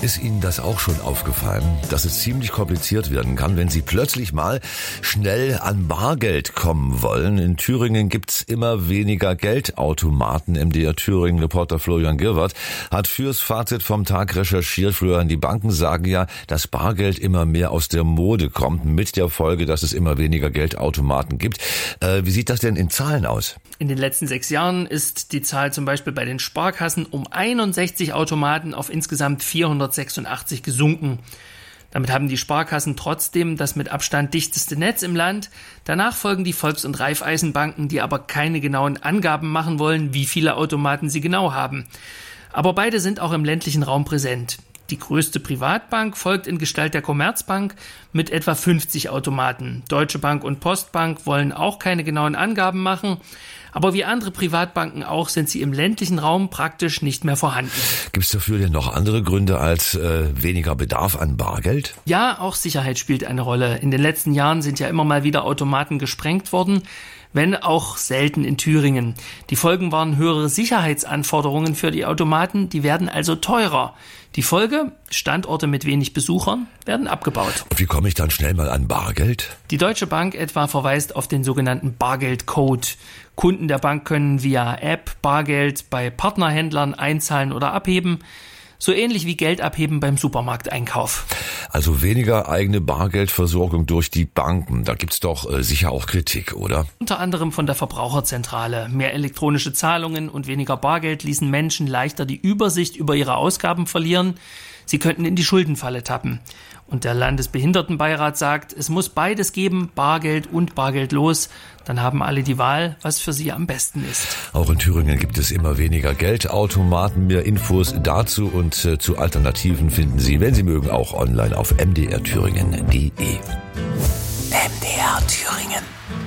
Ist Ihnen das auch schon aufgefallen, dass es ziemlich kompliziert werden kann, wenn Sie plötzlich mal schnell an Bargeld kommen wollen? In Thüringen gibt's immer weniger Geldautomaten. MDR Thüringen-Reporter Florian Girwart hat fürs Fazit vom Tag recherchiert. Florian, die Banken sagen ja, dass Bargeld immer mehr aus der Mode kommt, mit der Folge, dass es immer weniger Geldautomaten gibt. Wie sieht das denn in Zahlen aus? In den letzten 6 Jahren ist die Zahl zum Beispiel bei den Sparkassen um 61 Automaten auf insgesamt 486 gesunken. Damit haben die Sparkassen trotzdem das mit Abstand dichteste Netz im Land. Danach folgen die Volks- und Raiffeisenbanken, die aber keine genauen Angaben machen wollen, wie viele Automaten sie genau haben. Aber beide sind auch im ländlichen Raum präsent. Die größte Privatbank folgt in Gestalt der Commerzbank mit etwa 50 Automaten. Deutsche Bank und Postbank wollen auch keine genauen Angaben machen. Aber wie andere Privatbanken auch, sind sie im ländlichen Raum praktisch nicht mehr vorhanden. Gibt es dafür denn noch andere Gründe als weniger Bedarf an Bargeld? Ja, auch Sicherheit spielt eine Rolle. In den letzten Jahren sind ja immer mal wieder Automaten gesprengt worden, wenn auch selten in Thüringen. Die Folgen waren höhere Sicherheitsanforderungen für die Automaten, die werden also teurer. Die Folge, Standorte mit wenig Besuchern werden abgebaut. Und wie komme ich dann schnell mal an Bargeld? Die Deutsche Bank etwa verweist auf den sogenannten Bargeldcode. Kunden der Bank können via App Bargeld bei Partnerhändlern einzahlen oder abheben. So ähnlich wie Geld abheben beim Supermarkteinkauf. Also weniger eigene Bargeldversorgung durch die Banken. Da gibt's doch sicher auch Kritik, oder? Unter anderem von der Verbraucherzentrale. Mehr elektronische Zahlungen und weniger Bargeld ließen Menschen leichter die Übersicht über ihre Ausgaben verlieren. Sie könnten in die Schuldenfalle tappen. Und der Landesbehindertenbeirat sagt, es muss beides geben, Bargeld und bargeldlos. Dann haben alle die Wahl, was für sie am besten ist. Auch in Thüringen gibt es immer weniger Geldautomaten. Mehr Infos dazu und zu Alternativen finden Sie, wenn Sie mögen, auch online auf mdrthüringen.de. MDR Thüringen.